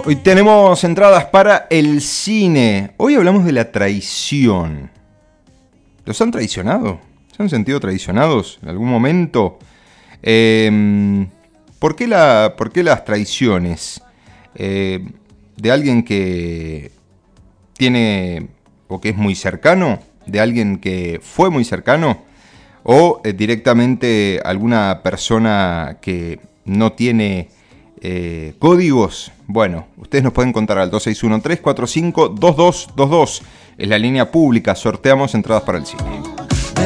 Hoy tenemos entradas para el cine. Hoy hablamos de la traición. ¿Los han traicionado? ¿Se han sentido traicionados en algún momento? ¿Por qué las traiciones de alguien que tiene o que es muy cercano? ¿De alguien que fue muy cercano? ¿O directamente alguna persona que no tiene códigos? Bueno, ustedes nos pueden contar al 261-345-2222. Es la línea pública. Sorteamos entradas para el cine.